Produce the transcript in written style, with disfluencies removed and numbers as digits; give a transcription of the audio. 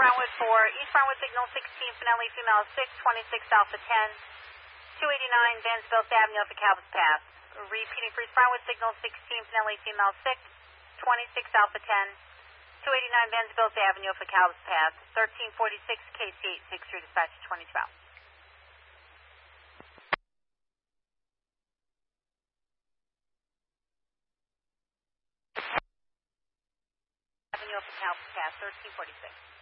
Brentwood 4, East Brentwood signal 16, Finelli female 6, 26 Alpha 10, 289 Vanderbilt Avenue for Calvus Pass. Repeating for East Brentwood signal 16, Finelli female 6, 26 Alpha 10, 289 Vanderbilt Avenue for Calvus Pass, 1346 KC863 dispatch 2012. Avenue for Calvus Pass, 1346.